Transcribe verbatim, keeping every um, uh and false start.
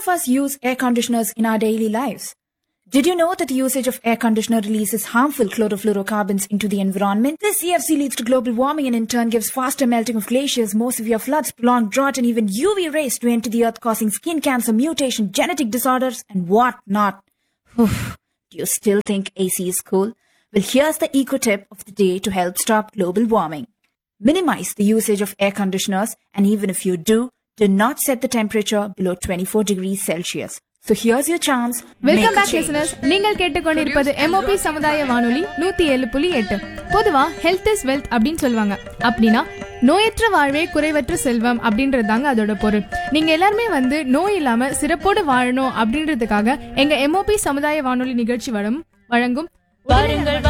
of us use air conditioners in our daily lives? Did you know that the usage of air conditioner releases harmful chlorofluorocarbons into the environment? This C F C leads to global warming and in turn gives faster melting of glaciers, more severe floods, prolonged drought, and even U V rays to enter the earth, causing skin cancer, mutation, genetic disorders, and what not. Do you still think A C is cool? Well, here's the eco tip of the day to help stop global warming. Minimize the usage of air conditioners, and even if you do, do not set the temperature below twenty-four degrees Celsius. So here's your chance. Welcome back listeners. நீங்கள் கேட்டுக்கொண்டிருப்பது MOP சமுதாய வானொலி நூத்தி ஏழு புள்ளி எட்டு. பொதுவா health is wealth அப்படின்னு சொல்லுவாங்க. அப்படின்னா நோயற்ற வாழ்வே குறைவற்ற செல்வம் அப்படின்றதாங்க அதோட பொருள். நீங்க எல்லாருமே வந்து நோய் இல்லாம சிறப்போடு வாழணும் அப்படின்றதுக்காக எங்க எம்ஓபி சமுதாய வானொலி நிகழ்ச்சி வரும் வழங்கும்